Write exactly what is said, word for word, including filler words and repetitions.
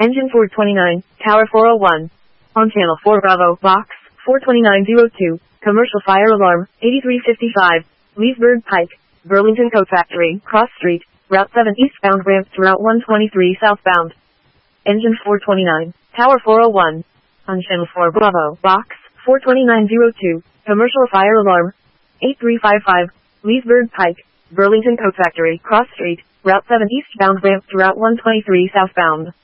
Engine four twenty-nine, Tower four oh one. On Channel four Bravo, Box four twenty-nine oh two, Commercial Fire Alarm, eighty-three fifty-five, Leesburg Pike, Burlington Coat Factory, Cross Street, Route seven eastbound ramp to Route one twenty-three southbound. Engine four twenty-nine, Tower four oh one. On Channel four Bravo, Box four twenty-nine oh two, Commercial Fire Alarm, eighty-three fifty-five, Leesburg Pike, Burlington Coat Factory, Cross Street, Route seven eastbound ramp to Route one twenty-three southbound.